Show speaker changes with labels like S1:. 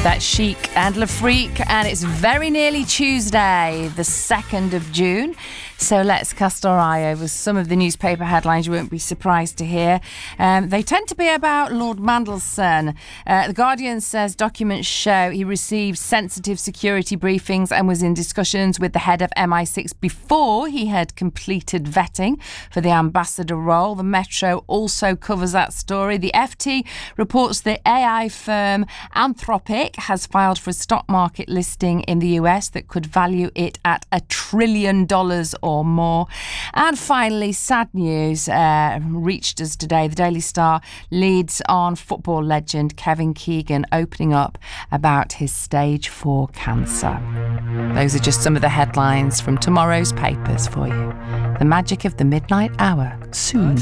S1: That's Chic and Le Freak, and it's very nearly Tuesday, the 2nd of June. So let's cast our eye over some of the newspaper headlines you won't be surprised to hear. They tend to be about Lord Mandelson. The Guardian says documents show he received sensitive security briefings and was in discussions with the head of MI6 before he had completed vetting for the ambassador role. The Metro also covers that story. The FT reports the AI firm Anthropic has filed for a stock market listing in the US that could value it at $1 trillion or more. And finally, sad news reached us today. The Daily Star leads on football legend Kevin Keegan opening up about his stage 4 cancer. Those are just some of the headlines from tomorrow's papers for you. The magic of the midnight hour soon.